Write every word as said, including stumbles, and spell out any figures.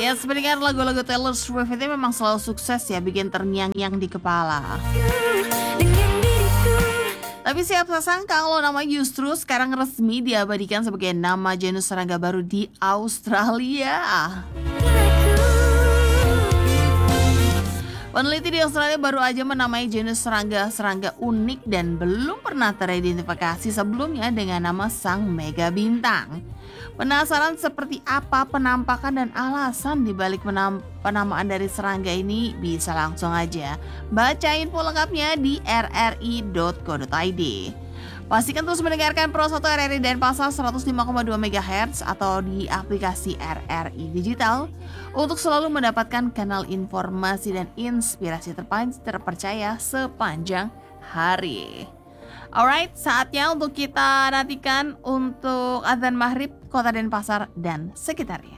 Ya, sebenarnya lagu-lagu Taylor Swift itu memang selalu sukses ya, bikin terngiang-ngiang di kepala. Tapi siapa sangka kalau nama justru sekarang resmi diabadikan sebagai nama genus serangga baru di Australia. Peneliti di Australia baru aja menamai jenis serangga-serangga unik dan belum pernah teridentifikasi sebelumnya dengan nama sang mega bintang. Penasaran seperti apa penampakan dan alasan dibalik penam- penamaan dari serangga ini? Bisa langsung aja baca info lengkapnya di r r i dot co dot i d. Pastikan terus mendengarkan Pro satu R R I Denpasar seratus lima koma dua megahertz atau di aplikasi R R I Digital untuk selalu mendapatkan kanal informasi dan inspirasi terpan- terpercaya sepanjang hari. Alright, saatnya untuk kita nantikan untuk azan maghrib Kota Denpasar dan sekitarnya.